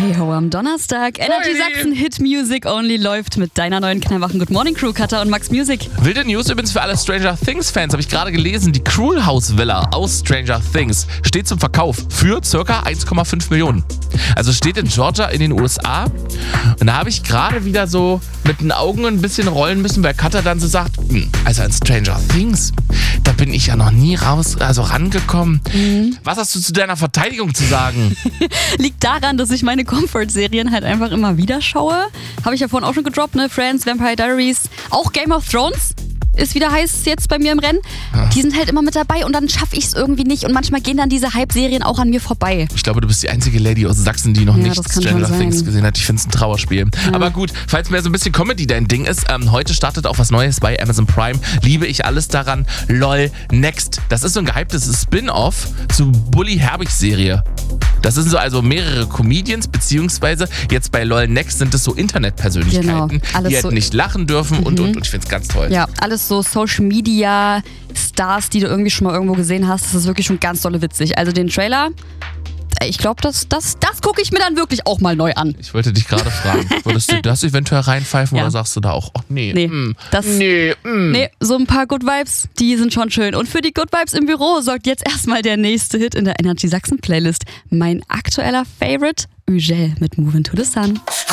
Hey ho, am Donnerstag. Energy Sachsen Hit Music Only läuft mit deiner neuen knallwachen Good Morning Crew, Katha und Max Music. Wilde News übrigens für alle Stranger Things Fans, habe ich gerade gelesen. Die Cruel House Villa aus Stranger Things steht zum Verkauf für ca. 1,5 Millionen. Also steht in Georgia in den USA. Und da habe ich gerade wieder so mit den Augen ein bisschen rollen müssen, weil Katha dann so sagt, also an Stranger Things, da bin ich ja noch nie rangekommen. Was hast du zu deiner Verteidigung zu sagen? Liegt daran, dass ich meine Comfort-Serien halt einfach immer wieder schaue. Habe ich ja vorhin auch schon gedroppt, ne? Friends, Vampire Diaries, auch Game of Thrones ist wieder heiß jetzt bei mir im Rennen. Die sind halt immer mit dabei und dann schaffe ich es irgendwie nicht und manchmal gehen dann diese Hype-Serien auch an mir vorbei. Ich glaube, du bist die einzige Lady aus Sachsen, die noch nicht Stranger Things gesehen hat. Ich finde es ein Trauerspiel. Ja. Aber gut, falls mehr so ein bisschen Comedy dein Ding ist, heute startet auch was Neues bei Amazon Prime. Liebe ich alles daran. LOL Next. Das ist so ein gehyptes Spin-Off zu Bully Herbig-Serie. Das sind so also mehrere Comedians, beziehungsweise jetzt bei LOL Next sind es so Internetpersönlichkeiten, genau. die halt nicht lachen dürfen und. Ich finde es ganz toll. Ja, alles so Social Media Stars, die du irgendwie schon mal irgendwo gesehen hast. Das ist wirklich schon ganz dolle witzig. Also den Trailer, ich glaube, das gucke ich mir dann wirklich auch mal neu an. Ich wollte dich gerade fragen, würdest du das eventuell reinpfeifen oder sagst du da auch, nee, so ein paar Good Vibes, die sind schon schön. Und für die Good Vibes im Büro sorgt jetzt erstmal der nächste Hit in der Energy Sachsen Playlist. Mein aktueller Favorite, Ugel mit Movin' to the Sun.